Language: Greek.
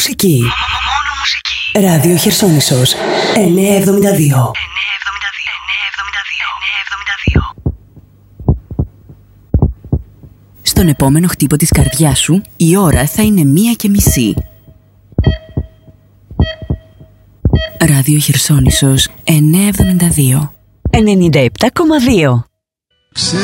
μουσική. Ράδιο Χερσόνησος 972. Στον επόμενο χτύπο της καρδιάς σου, η ώρα θα είναι 1:30. Ράδιο Χερσόνησος 972. 97,2.